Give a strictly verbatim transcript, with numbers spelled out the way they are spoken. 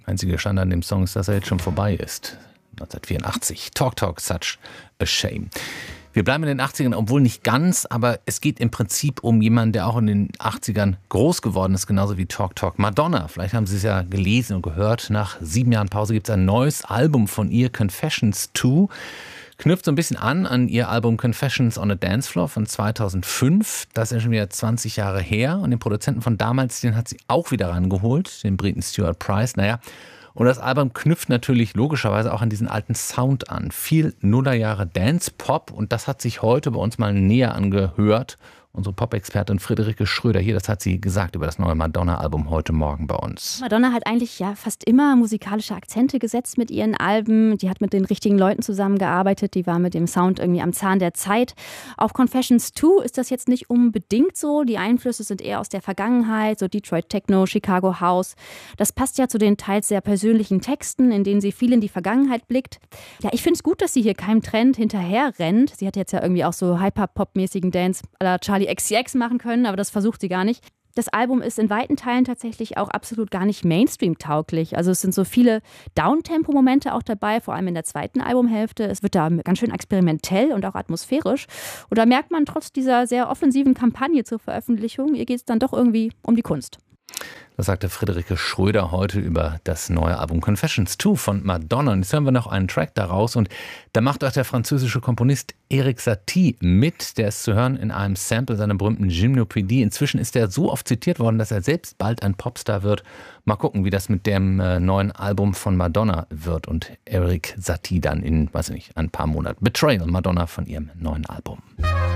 Einzige Schande an dem Song ist, dass er jetzt schon vorbei ist. neunzehnhundertvierundachtzig. Talk Talk, Such a Shame. Wir bleiben in den achtzigern, obwohl nicht ganz, aber es geht im Prinzip um jemanden, der auch in den achtzigern groß geworden ist, genauso wie Talk Talk. Madonna, vielleicht haben Sie es ja gelesen und gehört, nach sieben Jahren Pause gibt es ein neues Album von ihr, Confessions zwei. Knüpft so ein bisschen an an ihr Album Confessions on a Dance Floor von zweitausendfünf. Das ist schon wieder zwanzig Jahre her und den Produzenten von damals, den hat sie auch wieder rangeholt, den Briten Stuart Price. Naja, und das Album knüpft natürlich logischerweise auch an diesen alten Sound an. Viel Nullerjahre Dance-Pop und das hat sich heute bei uns mal näher angehört. Unsere Pop-Expertin Friederike Schröder hier, das hat sie gesagt über das neue Madonna-Album heute Morgen bei uns. Madonna hat eigentlich ja fast immer musikalische Akzente gesetzt mit ihren Alben. Die hat mit den richtigen Leuten zusammengearbeitet. Die war mit dem Sound irgendwie am Zahn der Zeit. Auf Confessions zwei ist das jetzt nicht unbedingt so. Die Einflüsse sind eher aus der Vergangenheit, so Detroit Techno, Chicago House. Das passt ja zu den teils sehr persönlichen Texten, in denen sie viel in die Vergangenheit blickt. Ja, ich finde es gut, dass sie hier keinem Trend hinterher rennt. Sie hat jetzt ja irgendwie auch so Hyper-Pop-mäßigen Dance à la Charlie X C X machen können, aber das versucht sie gar nicht. Das Album ist in weiten Teilen tatsächlich auch absolut gar nicht Mainstream-tauglich. Also es sind so viele Downtempo-Momente auch dabei, vor allem in der zweiten Albumhälfte. Es wird da ganz schön experimentell und auch atmosphärisch. Und da merkt man trotz dieser sehr offensiven Kampagne zur Veröffentlichung, ihr geht es dann doch irgendwie um die Kunst. Das sagte Friederike Schröder heute über das neue Album Confessions zwei von Madonna. Und jetzt hören wir noch einen Track daraus und da macht auch der französische Komponist Erik Satie mit. Der ist zu hören in einem Sample seiner berühmten Gymnopédie. Inzwischen ist er so oft zitiert worden, dass er selbst bald ein Popstar wird. Mal gucken, wie das mit dem neuen Album von Madonna wird und Erik Satie dann in, weiß ich nicht, ein paar Monaten. Betrayal, Madonna von ihrem neuen Album.